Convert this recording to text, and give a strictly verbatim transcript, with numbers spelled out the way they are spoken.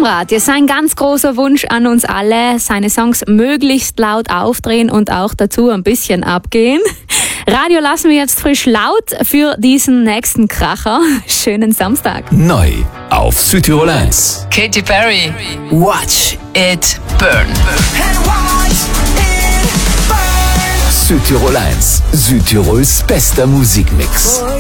Amrat, ja, sein ganz großer Wunsch an uns alle, seine Songs möglichst laut aufdrehen und auch dazu ein bisschen abgehen. Radio lassen wir jetzt frisch laut für diesen nächsten Kracher. Schönen Samstag. Neu auf Südtirol eins. Katy Perry, Watch It Burn. Südtirol eins, Südtirols bester Musikmix.